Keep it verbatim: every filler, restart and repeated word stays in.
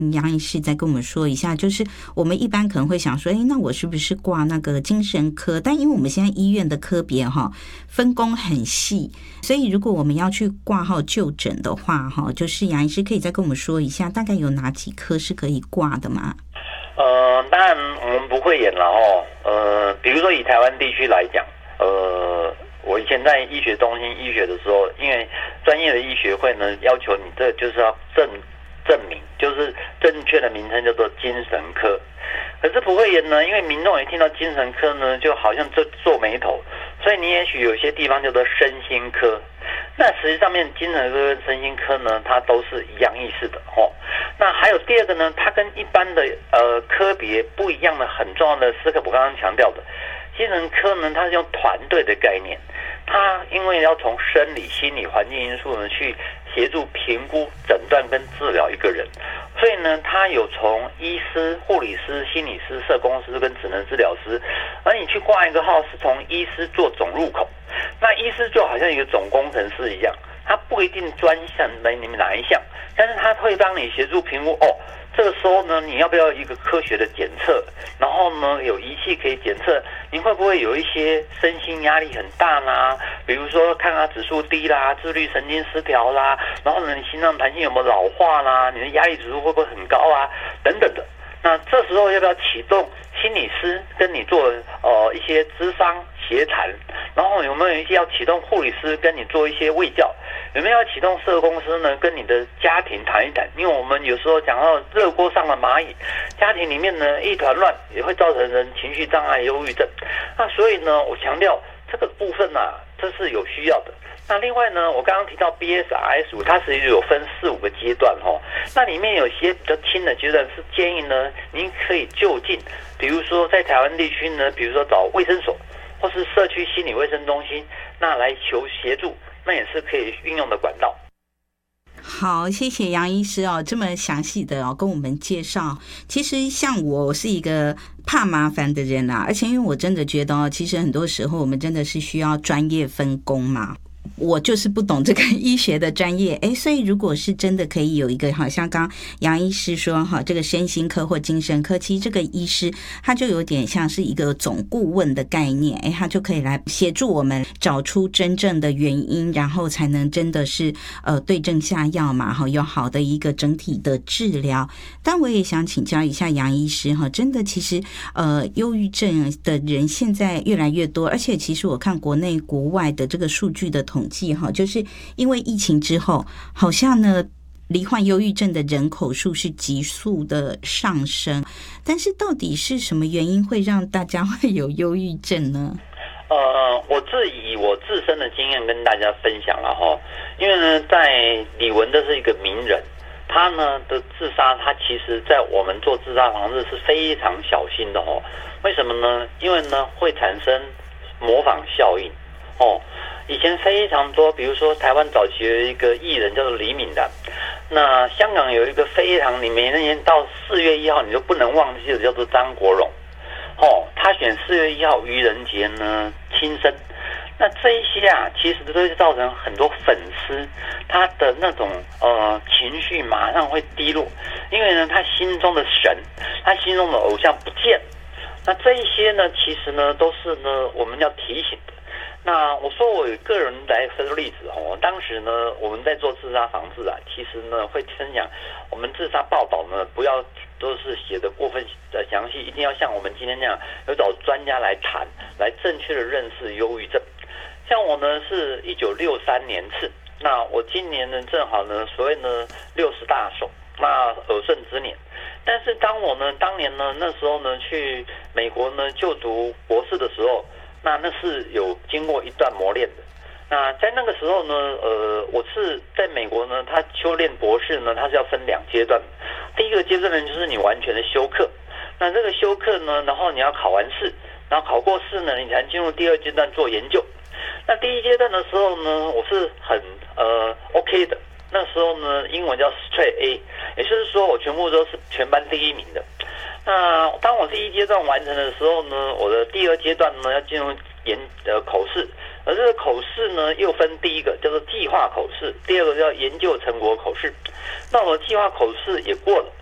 杨医师再跟我们说一下，就是我们一般可能会想说，哎，那我是不是挂那个精神科？但因为我们现在医院的科别哈分工很细，所以如果我们要去挂号就诊的话，哈，就是杨医师可以再跟我们说一下，大概有哪几科是可以挂的吗？ 呃，当然我们不会演了哦。呃，比如说以台湾地区来讲，呃，我以前在医学中心医学的时候，因为专业的医学会呢要求你这就是要证。证明就是正确的名称叫做精神科，可是不会言呢，因为民众一听到精神科呢，就好像皱皱眉头，所以你也许有些地方叫做身心科。那实际上面精神科跟身心科呢，它都是一样意思的哦。那还有第二个呢，它跟一般的呃科别不一样的很重要的是，我刚刚强调的，精神科呢，它是用团队的概念，它因为要从生理、心理、环境因素呢去协助评估、诊断跟治疗一个人，所以呢，他有从医师、护理师、心理师、社工师跟职能治疗师，而你去挂一个号是从医师做总入口，那医师就好像一个总工程师一样，他不一定专项来你们哪一项，但是他会帮你协助评估哦。这个时候呢，你要不要一个科学的检测？然后呢，有仪器可以检测你会不会有一些身心压力很大啦，比如说看他指数低啦，自律神经失调啦，然后呢，你心脏弹性有没有老化啦，你的压力指数会不会很高啊，等等的。那这时候要不要启动心理师跟你做呃一些咨商协谈？然后有没有一些要启动护理师跟你做一些卫教？有没有要启动社工师呢？跟你的家庭谈一谈？因为我们有时候讲到热锅上的蚂蚁，家庭里面呢一团乱，也会造成人情绪障碍、忧郁症。那所以呢，我强调这个部分啊，这是有需要的。那另外呢，我刚刚提到 B S R S 五，它实际有分四五个阶段哦。那里面有些比较轻的阶段是建议呢，您可以就近，比如说在台湾地区呢，比如说找卫生所或是社区心理卫生中心，那来求协助，那也是可以运用的管道。 好，谢谢杨医师哦，这么详细的哦跟我们介绍。其实像我，我是一个怕麻烦的人啊，而且因为我真的觉得哦，其实很多时候我们真的是需要专业分工嘛。我就是不懂这个医学的专业，诶，所以如果是真的可以有一个，好像刚杨医师说哈，这个身心科或精神科，其实这个医师他就有点像是一个总顾问的概念，诶，他就可以来协助我们找出真正的原因，然后才能真的是呃对症下药嘛，哈，有好的一个整体的治疗。但我也想请教一下杨医师哈，真的其实呃忧郁症的人现在越来越多，而且其实我看国内国外的这个数据的统计哈，就是因为疫情之后，好像呢罹患忧郁症的人口数是急速的上升，但是到底是什么原因会让大家会有忧郁症呢？ 呃，我自以我自身的经验跟大家分享了哈，因为呢，在李玟这是一个名人，他呢的自杀，他其实在我们做自杀防治是非常小心的哦。为什么呢？因为呢会产生模仿效应哦。以前非常多，比如说台湾早期有一个艺人叫做李敏的，那香港有一个非常，你每年到四月一号你就不能忘记的叫做张国荣，哦，他选四月一号愚人节呢轻生，那这一些啊，其实都会造成很多粉丝他的那种呃情绪马上会低落，因为呢他心中的神，他心中的偶像不见，那这一些呢，其实呢都是呢我们要提醒的。那我说我有个人来分例子哦，当时呢我们在做自杀防治啊，其实呢会分享我们自杀报道呢不要都是写的过分的详细，一定要像我们今天这样有找专家来谈，来正确的认识忧郁症。像我呢是一九六三年次，那我今年呢正好呢所谓呢六十大寿，那耳顺之年。但是当我呢当年呢那时候呢去美国呢就读博士的时候，那那是有经过一段磨练的。那在那个时候呢，呃，我是在美国呢，他修炼博士呢，他是要分两阶段。第一个阶段呢，就是你完全的修课。那这个修课呢，然后你要考完试，然后考过试呢，你才进入第二阶段做研究。那第一阶段的时候呢，我是很呃 OK 的。那时候呢，英文叫 Straight A， 也就是说我全部都是全班第一名的。那当我第一阶段完成的时候呢，我的第二阶段呢要进入研呃口试，而这个口试呢又分第一个叫做计划口试，第二个叫研究成果口试。那我的计划口试也过了，